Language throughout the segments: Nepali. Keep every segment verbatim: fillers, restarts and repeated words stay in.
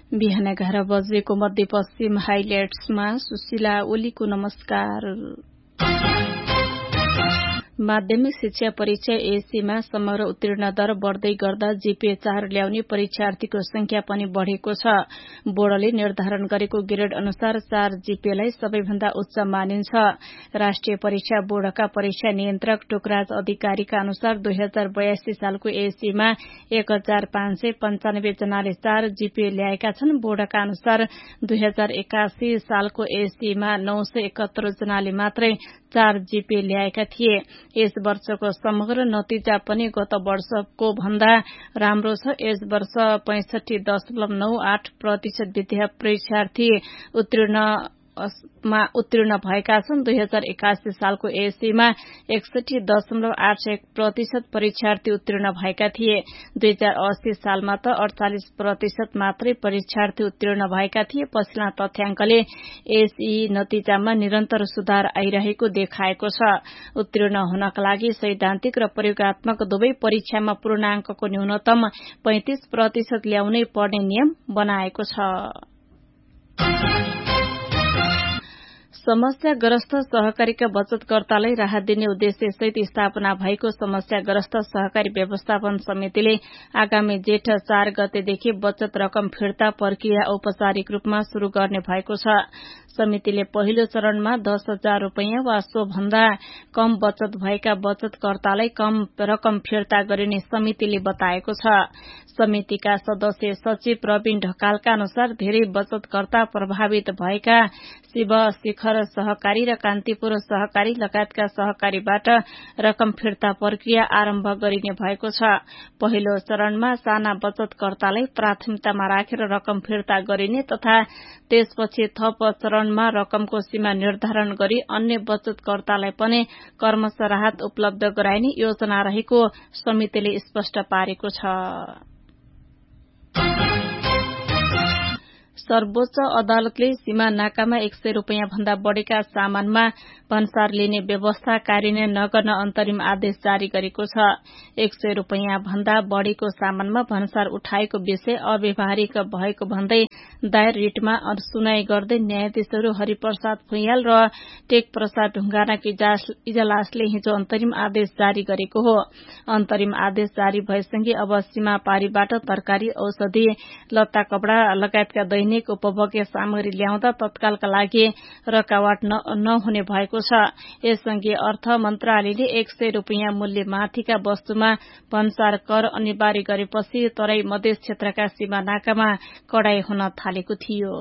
बिहान एघार बजेको मध्यपश्चिम हाइलाइट्समा सुशीला ओलीको नमस्कार। माध्यमिक शिक्षा परीक्षा एसीमा समग्र उत्तीर्ण दर बढ़दै गर्दा जीपीए चार ल्याउने परीक्षार्थीको संख्या पनि बढ़ेको छ। बोर्डले निर्धारण गरेको ग्रेड अनुसार चार जीपीएलाई सबैभन्दा उच्च मानिन्छ। राष्ट्रिय परीक्षा बोर्डका परीक्षा नियन्त्रक टोकराज अधिकारीका अनुसार दुई हजार बयासी सालको एसीमा एक हजार पाँच सय पञ्चानब्बे जनाले चार जीपीए ल्याएका छन्। बोर्डका अनुसार दुई हजार एकासी सालको एसीमा नौ सय एकहत्तर जनाले मात्रै चार जीपीए ल्याएका थिए। यस वर्षको समग्र नतिजा पनि गत वर्षको भन्दा राम्रो छ। यस वर्ष पैंसठी दशमलव नौ आठ प्रतिशत विद्या परीक्षार्थी उत्तीर्ण मा उत्तीर्ण भएका छन्। दुई हजार एकासी सालको एसीमा एकसठी दशमलव आठ एक प्रतिशत परीक्षार्थी उत्तीर्ण भएका थिए। दुई हजार अस्सी सालमा त अड़चालिस प्रतिशत मात्रै परीक्षार्थी उत्तीर्ण भएका थिए। पछिल्ला तथ्याङ्कले एसई नतिजामा निरन्तर सुधार आइरहेको देखाएको छ। उत्तीर्ण हुनका लागि सैद्धान्तिक र प्रयोगात्मक दुवै परीक्षामा पूर्णाङ्कको न्यूनतम पैंतीस प्रतिशत ल्याउनै पर्ने नियम बनाएको छ। समस्याग्रस्त सहकारीका बचतकर्तालाई राहत दिने उद्देश्यसहित स्थापना भएको समस्याग्रस्त सहकारी व्यवस्थापन समितिले आगामी जेठ चार गतेदेखि बचत रकम फिर्ता प्रक्रिया औपचारिक रूपमा शुरू गर्ने भएको छ। समितिले पहिलो चरणमा दस हजार रूपियाँ वा सो भन्दा कम बचत भएका बचतकर्तालाई कम रकम फिर्ता गरिने समितिले बताएको छ। समितिका सदस्य सचिव प्रवीण ढकालका अनुसार धेरै बचतकर्ता प्रभावित भएका शिव शिखर सहकारी र कान्तिपुर सहकारी लगायतका सहकारीबाट रकम फिर्ता प्रक्रिया आरम्भ गरिने भएको छ। पहिलो चरणमा साना बचतकर्तालाई प्राथमिकतामा राखेर रकम फिर्ता गरिने तथा त्यसपछि थप चरणमा रकमको सीमा निर्धारण गरी अन्य बचतकर्तालाई पनि कर्मश राहत उपलब्ध गराइने योजना रहेको समितिले स्पष्ट पारेको छ। सर्वोच्च अदालतले सीमा नाकामा एक सय रूपियाँ भन्दा बढ़ेका सामानमा भन्सार लिने व्यवस्था कार्यान्वयन नगर्न अन्तरिम आदेश जारी गरेको छ। एक सय रूपियाँ भन्दा बढ़ीको सामानमा भन्सार उठाएको विषय अव्यवहारिक भएको भन्दै दायर रिटमा सुनाई गर्दै न्यायाधीशहरू हरिप्रसाद भुइयाल र टेक प्रसाद ढुंगानाको इजलासले हिजो अन्तरिम आदेश जारी गरेको हो। अन्तरिम आदेश जारी भएसँगै अब सीमा पारीबाट तरकारी, औषधि, लत्ता कपड़ा लगायतका दैनिक उपभोग्य सामग्री ल्याउँदा तत्कालका लागि रकावट नहुने भएको छ। यससँगै अर्थ मन्त्रालयले एक सय रूपियाँ मूल्य माथिका वस्तुमा भन्सार कर अनिवार्य गरेपछि तराई मधेस क्षेत्रका सीमा नाकामा कडाई हुन थालेको थियो।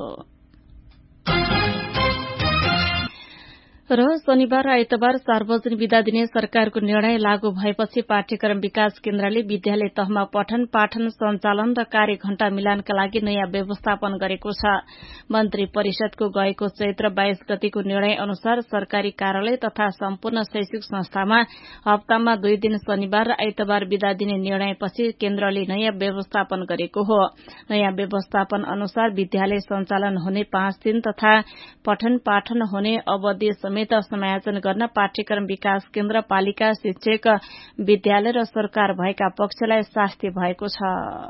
र शनिबार र आइतबार सार्वजनिक विदा दिने सरकारको निर्णय लागू भएपछि पाठ्यक्रम विकास केन्द्रले विद्यालय तहमा पठन पाठन सञ्चालन र कार्य घण्टा मिलानका लागि नयाँ व्यवस्थापन गरेको छ। मन्त्री परिषदको गएको चैत्र बाइस गतिको निर्णय अनुसार सरकारी कार्यालय तथा सम्पूर्ण शैक्षिक संस्थामा हप्तामा दुई दिन शनिबार र आइतबार विदा दिने निर्णयपछि केन्द्रले नयाँ व्यवस्थापन गरेको हो। नयाँ व्यवस्थापन अनुसार विद्यालय सञ्चालन हुने पाँच दिन तथा पठन पाठन हुने अवधि समेत समायोजन गर्न पाठ्यक्रम विकास केन्द्र, पालिका, शिक्षक, विद्यालय र सरकार भएका पक्षलाई शास्ति भएको छ।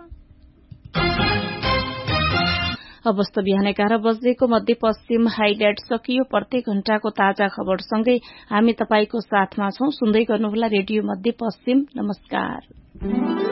अवस्था बिहान एघार बजेको मध्यपश्चिम हाइलाइट सकियो। प्रत्येक घण्टाको ताजा खबरसँगै हामी तपाईको साथमा छौं। सुन्दै गर्नुहोला रेडियो मध्यपश्चिम। नमस्कार।